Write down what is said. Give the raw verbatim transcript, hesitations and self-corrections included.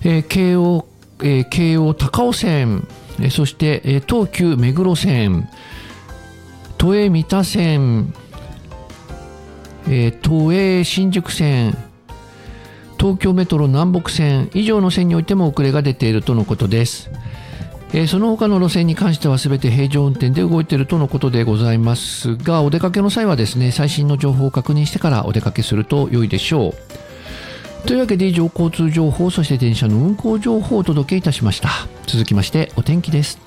えー、京王、えー、京王高尾線、えー、そして、えー、東急目黒線、都営三田線、えー、都営新宿線、東京メトロ南北線以上の線においても遅れが出ているとのことです。えー、その他の路線に関しては全て平常運転で動いているとのことでございますが、お出かけの際はですね、最新の情報を確認してからお出かけすると良いでしょう。というわけで以上、交通情報、そして電車の運行情報をお届けいたしました。続きましてお天気です。